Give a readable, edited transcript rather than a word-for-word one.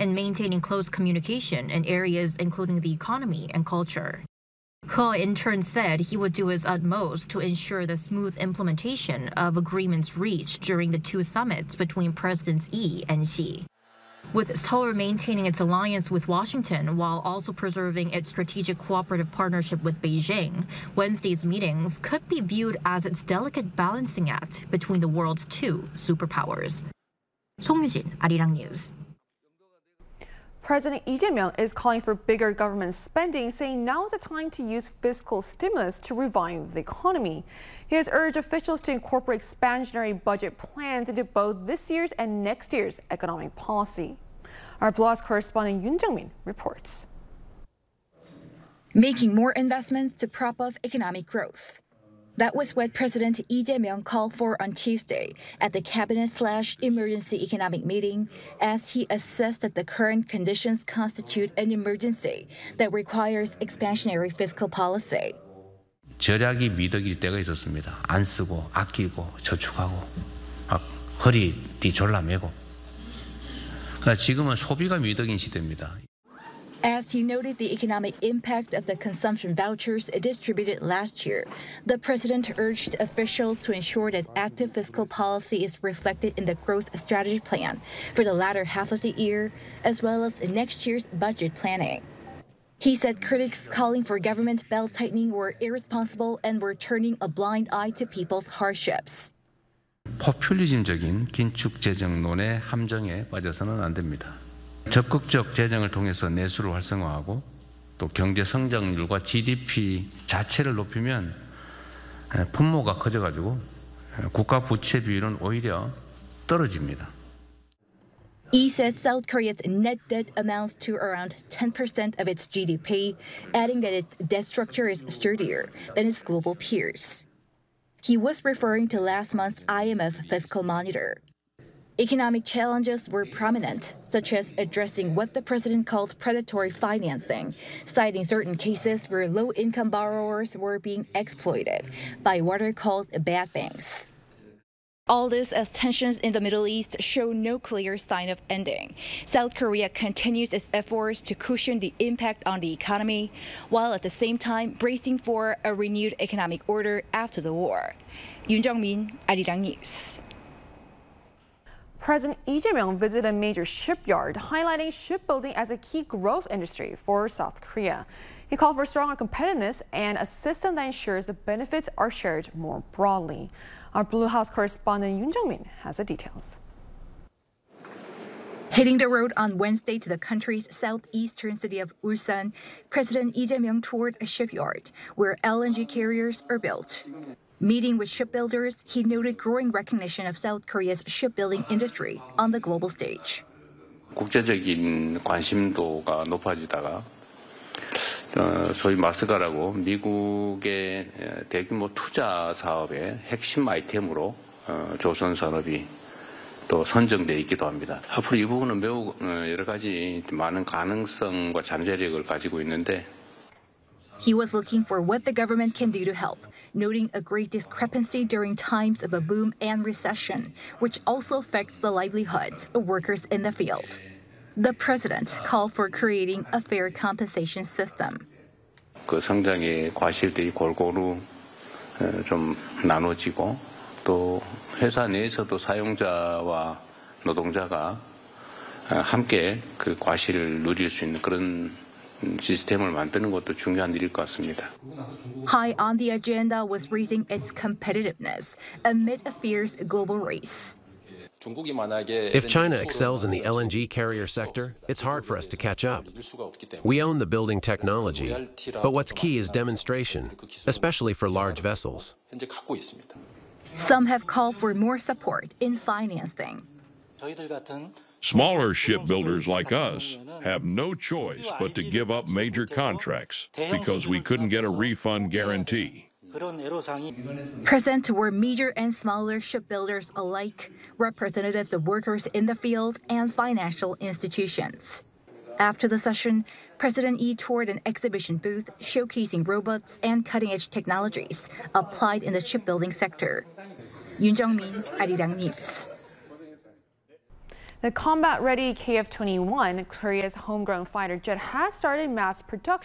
and maintaining close communication in areas including the economy and culture. He in turn said he would do his utmost to ensure the smooth implementation of agreements reached during the two summits between Presidents Yi and Xi. With Seoul maintaining its alliance with Washington while also preserving its strategic cooperative partnership with Beijing, Wednesday's meetings could be viewed as its delicate balancing act between the world's two superpowers. 송유진, Arirang News. President Lee Jae-myung is calling for bigger government spending, saying now is the time to use fiscal stimulus to revive the economy. He has urged officials to incorporate expansionary budget plans into both this year's and next year's economic policy. Our Blue House correspondent Yoon Jung-min reports. Making more investments to prop up economic growth. That was what President Lee Jae-myung called for on Tuesday at the Cabinet/Emergency Economic Meeting as he assessed that the current conditions constitute an emergency that requires expansionary fiscal policy. 절약이 미덕일 때가 있었습니다. 안 쓰고 아끼고 저축하고 막 허리띠 졸라매고. 그러나 지금은 소비가 미덕인 시대입니다. As he noted the economic impact of the consumption vouchers distributed last year, the president urged officials to ensure that active fiscal policy is reflected in the growth strategy plan for the latter half of the year, as well as next year's budget planning. He said critics calling for government belt-tightening were irresponsible and were turning a blind eye to people's hardships. 포퓰리즘적인 긴축 재정론의 함정에 빠져서는 안 됩니다. 적극적 재정을 통해서 내수를 활성화하고 또 경제 성장률과 GDP 자체를 높이면 분모가 커져가지고 국가 부채 비율은 오히려 떨어집니다. Lee said South Korea's net debt amounts to around 10% of its GDP, adding that its debt structure is sturdier than its global peers. He was referring to last month's IMF fiscal monitor. Economic challenges were prominent, such as addressing what the president called predatory financing, citing certain cases where low-income borrowers were being exploited by what are called bad banks. All this as tensions in the Middle East show no clear sign of ending. South Korea continues its efforts to cushion the impact on the economy, while at the same time bracing for a renewed economic order after the war. Yoon Jung-min, Arirang News. President Lee Jae-myung visited a major shipyard, highlighting shipbuilding as a key growth industry for South Korea. He called for stronger competitiveness and a system that ensures the benefits are shared more broadly. Our Blue House correspondent Yoon Jung-min has the details. Hitting the road on Wednesday to the country's southeastern city of Ulsan, President Lee Jae-myung toured a shipyard where LNG carriers are built. Meeting with shipbuilders, he noted growing recognition of South Korea's shipbuilding industry on the global stage. 국제적인 관심도가 높아지다가 소위 마스가라고 미국의 대규모 투자 사업의 핵심 아이템으로 조선 산업이 또 선정돼 있기도 합니다. 앞으로 이 부분은 매우 여러 가지 많은 가능성과 잠재력을 가지고 있는데. He was looking for what the government can do to help, noting a great discrepancy during times of a boom and recession, which also affects the livelihoods of workers in the field. The president called for creating a fair compensation system. 그 성장의 과실들이 골고루 좀 나눠지고 또 회사 내에서도 사용자와 노동자가 함께 그 과실을 누릴 수 있는 그런 시스템을 만드는 것도 중요한 일일 것 같습니다. High on the agenda was raising its competitiveness amid a fierce global race. If China excels in the LNG carrier sector, it's hard for us to catch up. We own the building technology, but what's key is demonstration, especially for large vessels. Some have called for more support in financing. Smaller shipbuilders like us have no choice but to give up major contracts because we couldn't get a refund guarantee. Present were major and smaller shipbuilders alike, representatives of workers in the field, and financial institutions. After the session, President Lee toured an exhibition booth showcasing robots and cutting-edge technologies applied in the shipbuilding sector. Yoon Jung-min, Arirang News. The combat-ready KF-21, Korea's homegrown fighter jet, has started mass production